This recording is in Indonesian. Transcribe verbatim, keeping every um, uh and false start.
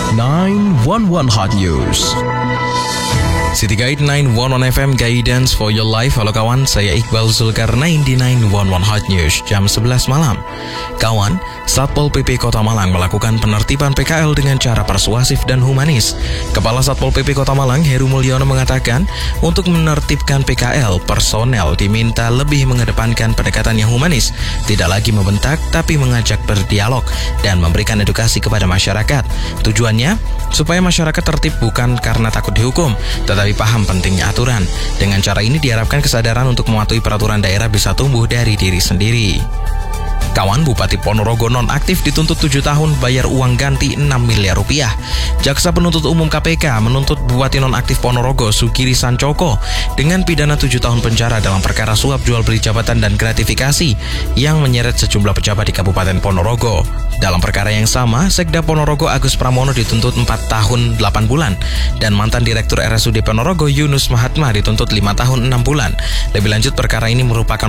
sembilan satu satu Hot News. City Guide sembilan satu satu F M Guidance for Your Life. Halo kawan, saya Iqbal Zulkarnain di sembilan satu satu Hot News jam sebelas malam. Kawan, Satpol P P Kota Malang melakukan penertiban P K L dengan cara persuasif dan humanis. Kepala Satpol P P Kota Malang, Heru Mulyono, mengatakan untuk menertibkan P K L, personel diminta lebih mengedepankan pendekatan yang humanis, tidak lagi membentak tapi mengajak berdialog dan memberikan edukasi kepada masyarakat. Tujuannya supaya masyarakat tertib bukan karena takut dihukum, tetapi paham pentingnya aturan. Dengan cara ini diharapkan kesadaran untuk mematuhi peraturan daerah bisa tumbuh dari diri sendiri. Kawan, Bupati Ponorogo nonaktif dituntut tujuh tahun bayar uang ganti enam miliar rupiah. Jaksa Penuntut Umum K P K menuntut Bupati nonaktif Ponorogo Sugiri Sancoko dengan pidana tujuh tahun penjara dalam perkara suap jual beli jabatan dan gratifikasi yang menyeret sejumlah pejabat di Kabupaten Ponorogo. Dalam perkara yang sama, Sekda Ponorogo Agus Pramono dituntut empat tahun delapan bulan dan mantan Direktur R S U D Ponorogo Yunus Mahatma dituntut lima tahun enam bulan. Lebih lanjut, perkara ini merupakan